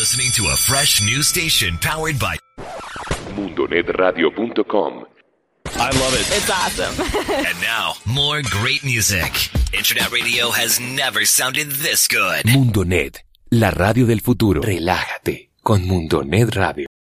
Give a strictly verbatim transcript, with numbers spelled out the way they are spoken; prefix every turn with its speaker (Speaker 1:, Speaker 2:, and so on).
Speaker 1: listening to a fresh new station powered by
Speaker 2: mundo net radio punto com.
Speaker 3: I love it.
Speaker 4: It's awesome.
Speaker 1: And now, more great music. Internet radio has never sounded this good.
Speaker 2: Mundo Net, la radio del futuro. Relájate con Mundo Net Radio.